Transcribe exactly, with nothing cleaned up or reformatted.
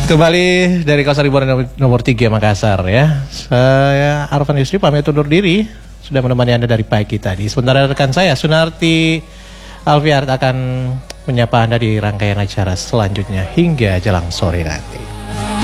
Kembali dari kawasan hiburan nomor tiga Makassar ya. Saya Arfan Yusri pamit undur diri. Sudah menemani Anda dari pagi tadi. Sementara rekan saya Sunarti Alfiard akan menyapa Anda di rangkaian acara selanjutnya hingga jelang sore nanti.